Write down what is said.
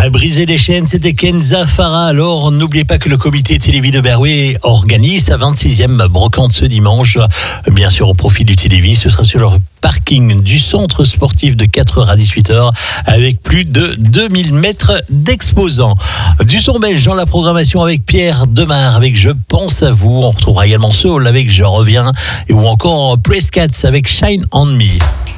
Briser les chaînes, c'était Kenza Farah. Alors, n'oubliez pas que le comité Télévis de Berrouet organise sa 26e brocante ce dimanche. Bien sûr, au profit du Télévis, ce sera sur le parking du centre sportif de 4h à 18h avec plus de 2000 mètres d'exposants. Du son belge dans la programmation avec Pierre Demar avec Je pense à vous. On retrouvera également Soul avec Je reviens ou encore Press Cats avec Shine on Me.